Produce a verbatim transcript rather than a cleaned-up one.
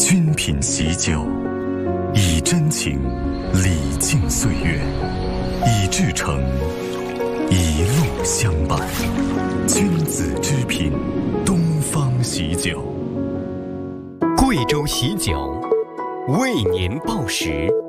君品喜酒，以真情礼敬岁月，以至诚一路相伴。君子之品，东方喜酒。 贵州喜酒为您报时。